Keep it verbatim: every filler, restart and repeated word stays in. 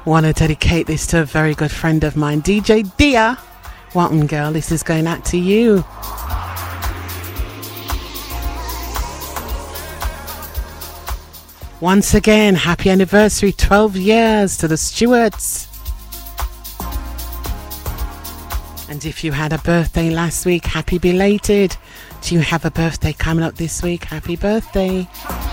Want to dedicate this to a very good friend of mine, D J Dia. Walton girl, this is going out to you. Once again, happy anniversary, twelve years to the Stewarts. And if you had a birthday last week, happy belated. Do you have a birthday coming up this week? Happy birthday.